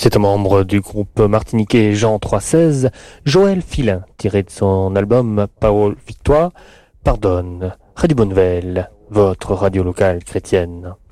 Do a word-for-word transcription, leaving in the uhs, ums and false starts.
C'est un membre du groupe martiniquais Jean trois seize, Joël Filin, tiré de son album Parole Victoire, Pardonne. Radio Bonnevel, votre radio locale chrétienne.